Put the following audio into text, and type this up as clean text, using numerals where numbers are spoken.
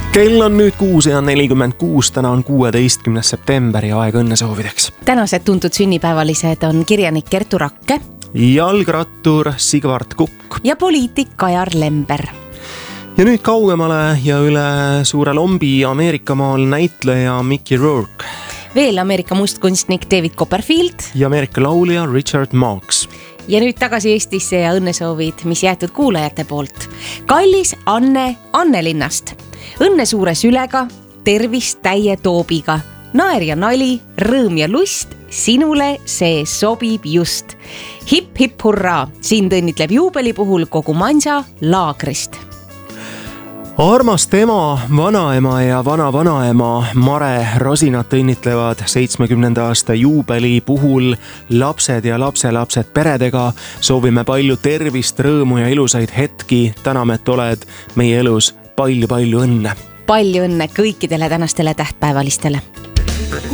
Kell on nüüd 6:46, täna on 16. september ja aeg õnnesoovideks. Tänased tuntud sünnipäevalised on kirjanik Kertu Rakke, jalgrattur Sigvart Kukk ja poliitik Kajar Lember. Ja nüüd kaugemale ja üle suure lombi Ameerikamaal näitleja Mickey Rourke. Veel Ameerika mustkunstnik David Copperfield ja Ameerika laulja Richard Marx. Ja nüüd tagasi Eestisse ja õnnesoovid, mis jäetud kuulajate poolt. Kallis Anne Annelinnast. Õnne suure sülega, tervist täie toobiga. Naer ja nali, rõõm ja lust, sinule see sobib just. Hip hip hurraa, sind õnnitleb juubeli puhul kogu mansa laagrist. Armast ema, vanaema ja vana-vanaema Mare Rosinat õnnitlevad 70. aasta juubeli puhul lapsed ja lapselapsed peredega. Soovime palju tervist, rõõmu ja ilusaid hetki. Täname, et oled meie elus. Palju õnne. Palju õnne kõikidele tänastele tähtpäevalistele.